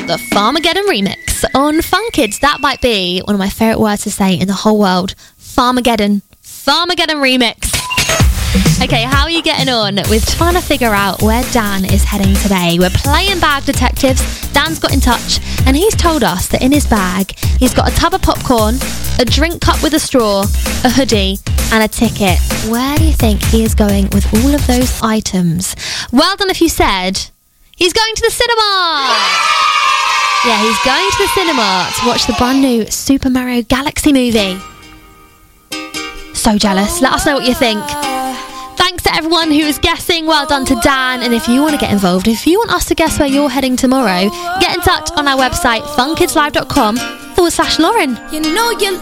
the Farmageddon remix on Fun Kids. That might be one of my favourite words to say in the whole world. Farmageddon remix. Okay, how are you getting on with trying to figure out where Dan is heading today? We're playing Bag Detectives. Dan's got in touch and he's told us that in his bag he's got a tub of popcorn, a drink cup with a straw, a hoodie and a ticket. Where do you think he is going with all of those items? Well done if you said he's going to the cinema! Yeah, he's going to the cinema to watch the brand new Super Mario Galaxy movie. So jealous. Let us know what you think. Thanks to everyone who is guessing. Well done to Dan. And if you want to get involved, if you want us to guess where you're heading tomorrow, get in touch on our website, funkidslive.com/Lauren. You know you